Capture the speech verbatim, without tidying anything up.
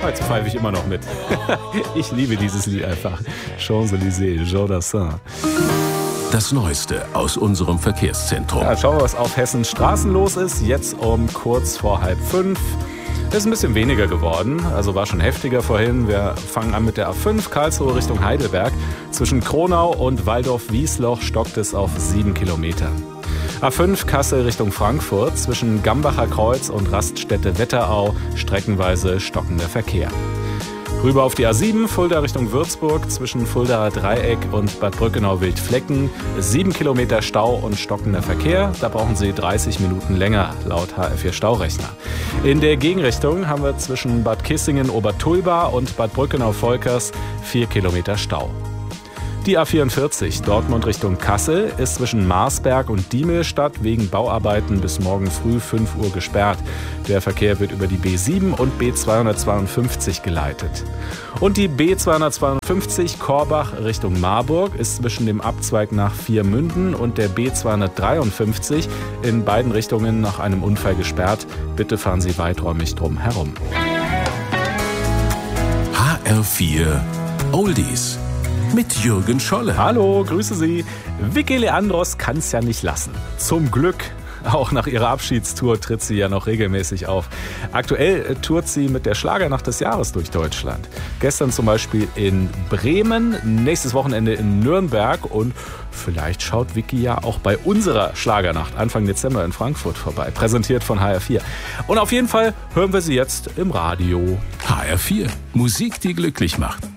Jetzt pfeife ich immer noch mit. Ich liebe dieses Lied einfach. Champs-Élysées, Jean Dassin. Das Neueste aus unserem Verkehrszentrum. Ja, schauen wir, was auf Hessens Straßen los ist. Jetzt um kurz vor halb fünf. Ist ein bisschen weniger geworden, also war schon heftiger vorhin. Wir fangen an mit der A fünf, Karlsruhe Richtung Heidelberg. Zwischen Kronau und Waldorf-Wiesloch stockt es auf sieben Kilometer. A fünf Kassel Richtung Frankfurt, zwischen Gambacher Kreuz und Raststätte Wetterau streckenweise stockender Verkehr. Rüber auf die A sieben, Fulda Richtung Würzburg, zwischen Fuldaer Dreieck und Bad Brückenau-Wildflecken. Sieben Kilometer Stau und stockender Verkehr. Da brauchen Sie dreißig Minuten länger, laut H R vier Staurechner. In der Gegenrichtung haben wir zwischen Bad Kissingen-Obertulba und Bad Brückenau-Volkers vier Kilometer Stau. Die A vierundvierzig, Dortmund Richtung Kassel, ist zwischen Marsberg und Diemelstadt wegen Bauarbeiten bis morgen früh fünf Uhr gesperrt. Der Verkehr wird über die B sieben und B zweihundertzweiundfünfzig geleitet. Und die B zweihundertzweiundfünfzig Korbach Richtung Marburg ist zwischen dem Abzweig nach Viermünden und der B zweihundertdreiundfünfzig in beiden Richtungen nach einem Unfall gesperrt. Bitte fahren Sie weiträumig drum herum. H R vier Oldies mit Jürgen Scholle. Hallo, grüße Sie. Vicky Leandros kann es ja nicht lassen. Zum Glück. Auch nach ihrer Abschiedstour tritt sie ja noch regelmäßig auf. Aktuell tourt sie mit der Schlagernacht des Jahres durch Deutschland. Gestern zum Beispiel in Bremen, nächstes Wochenende in Nürnberg und vielleicht schaut Vicky ja auch bei unserer Schlagernacht Anfang Dezember in Frankfurt vorbei. Präsentiert von H R vier. Und auf jeden Fall hören wir sie jetzt im Radio. H R vier, Musik, die glücklich macht.